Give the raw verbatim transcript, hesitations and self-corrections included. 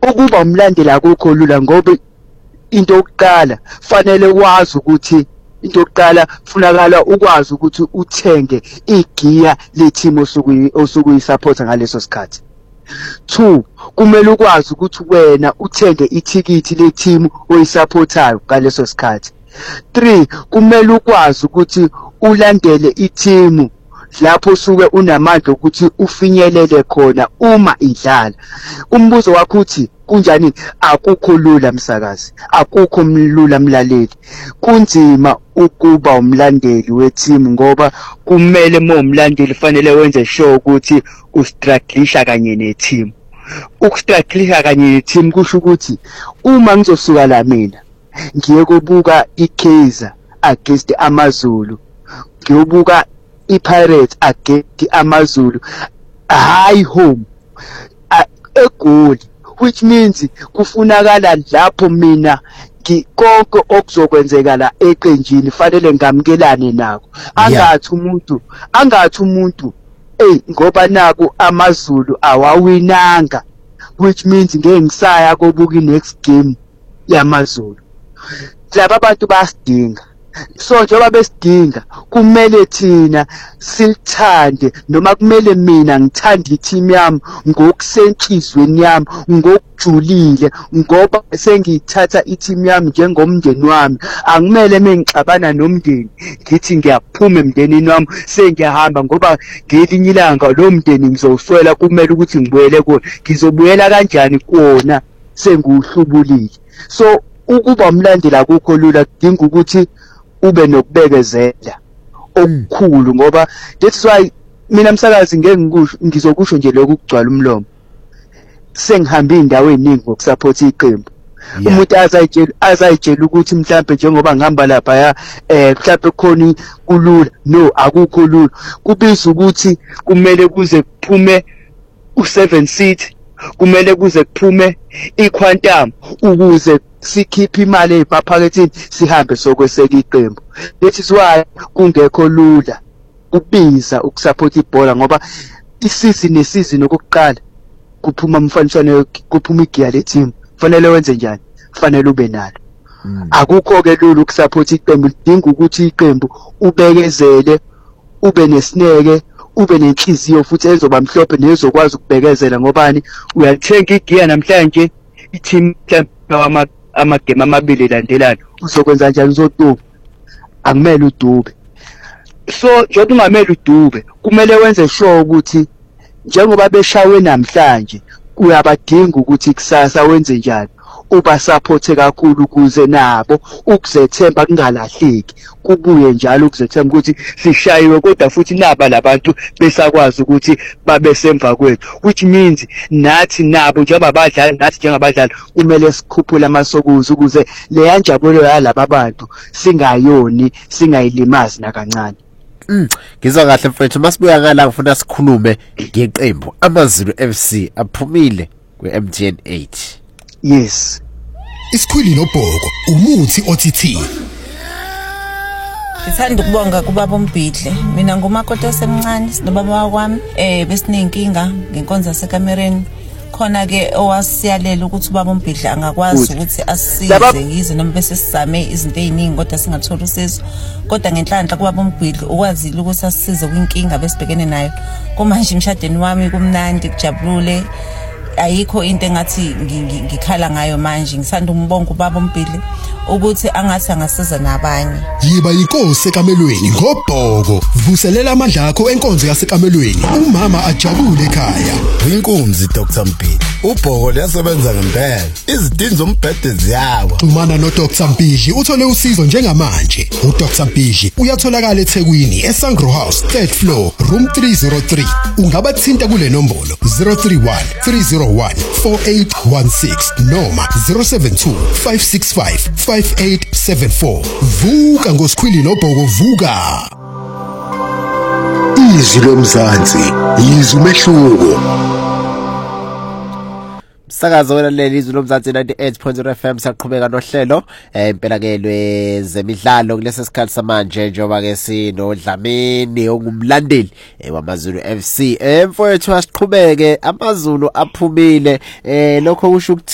ukuba umlandeli akukho lula ngoba into yokuqala fanele wazi ukuthi into yokuqala funakala ukwazi ukuthi uthenge igiya le team osuku osukuyisupport ngaleso sikhathi. Two, kumele ukwazi ukuthi wena uthenge ithikithi le team oyisupportayo ngaleso sikhathi. Three, kumele ukwazi ukuthi ulandele i-team lapho usuke unamandla ukuthi ufinyelele khona uma idlala. Umbuzo wakho uthi kunjani? Akukho lula msakazi, akukho lula mlaleli. Kunzima ukuba umlandeli we-team ngoba kumele uma umlandeli fanele wenze sure ukuthi ustrugglisha kanye ne-team. Ukustrugglisha kanye ne-team kusho ukuthi uma ngizosuka la mina ngiye kubuka iKaizer against amaZulu, ngiyobuka iPirates against amaZulu, high home eGoli, which means kufunakala lapho mina konke okuzokwenzeka la eqenjini fanele ngamkelane nako. Angathi umuntu angathi umuntu eh ngoba naku amaZulu awawinanga, which means ngeke ngisaya kobuka next game yamaZulu. Laba abantu basidinga, so njengoba besidinga kumele thina silithande, noma kumele mina ngithande i-team yami ngokusenhlizweni yami, ngokujulile, ngoba sengiyithatha i-team yami njengomndeni wami. Angimele mengixabana nomndeni ngithi ngiyaphuma emndenini wami sengiyahamba ngoba ngelinye ilanga lo mndeni ngizowuswela, kumele ukuthi ngibuyele kuona. Ngizobuyela kanjani kuona sengiwuhlubulile? So ukuba umlandeli akukho lula, kudinga ukuthi ube nokubekezela okukhulu, ngoba that's why mina msakazi ngeke ngikusho, ngizokusho nje lokhu kugcwala umlomo. Sengihambe indawo eziningi ngokusupport iqembu. Umuntu azayitshela azayitshela ukuthi mhlambe njengoba ngihamba lapha ya eh mhlambe khona kulula. No, akukho lula. Kubiza ukuthi kumele kuze kuphume u-seven seat, kumele kuze kuphume iquantum ukuze sikhiphe imali eziphaketheni sihambe sokweseka iqembu. That is why kungekho lula kubiza ukusupport ibhola, ngoba isizini nesizini okuqala kuphuma umfaniswano, kuphuma igiya le team. Fanele wenze njani? Fanele ube nalo. Akukho ke lula ukusupport iqembu, lidinga ukuthi iqembu ubekezele, ube nesineke, ube nenhliziyo futhi ezoba mhlophe nezokwazi ukubekezela. Ngobani? Uyalithenga igiya namhlanje i-team mhlawumbe amagame amabili landelana, uzokwenza njani? Uzoduba? Akumele udube. So njengoba ungamele udube, kumele wenze sure ukuthi njengoba beshawe namhlanje uyabadinga ukuthi kusasa wenze njani, uba support kakhulu ukuze nabo ukuzethemba kungalahleki, kubuye njalo ukuzethemba ukuthi sishayiwe kodwa futhi naba labantu besakwazi ukuthi babe semva kwethu, which means nathi nabo njengoba abadlali, nathi njengabadlali kumele sikhuphule amasokuzi ukuze le njabulo yalaba bantu singayoni, singayilimazi nakancane. Mm, ngizwa kahle mfethu. Masibuya ngala ngifuna sikhulume ngeqembu amaZulu F C aphumile kwe-M T N eight. Yes. Isikhwili nobhoko umuthi othi. Ngithanda ukubonga kubaba uMbhidle. Mina ngumakoti osemncane sinobaba wakwami eh besinenkinga ngenkonzo yasekamereni. Khona ke owasiyalela ukuthi ubaba uMbhidle angakwazi ukuthi asisize ngize noma bese sizame izinto eziningi kodwa singathola usizo. Kodwa ngenhlanhla kubaba uMbhidle ukwazile ukuthi asisize kwinkinga besibhekene nayo. Kumanje emshadweni wami kumnandi kujabulule. Ayikho into engathi ngikhala ngayo manje. Ngisanda umbonga ubaba uMbhidle ukuthi angathi angasiza nabanye. Yiba inkosi ekamelweni ngobhoko. Vuselela amandla akho enkonzo yasekamelweni. Umama ajabule ekhaya. Inkunzi Doctor Mbhidle. Ubhoko liyasebenza ngempela. Izidingo zombhede ziyawa. Xhumana no Doctor Mbhidle uthole usizo njengamanje. U Doctor Mbhidle uyatholakala eThekwini eSangro House third floor room three oh three. Ungaba thinta kule nombolo zero three one three zero one four eight one six noma zero seven two five six five five eight seven four. Vuka ngosikhwili nobhoko, vuka. Izwi lomzansi, izwi umehluko. Sakazo wena leli izwi lomzansi ninety-eight point zero F M. Saqhubeka nohlelo eh impela ke lwezemidlalo kulesi sikhathi samanje, njengoba ke sino Dlamini ongumlandeli wamaZulu F C. Eh mfowethu asiqhubeke, amaZulu aphumile. Eh lokho kusho ukuthi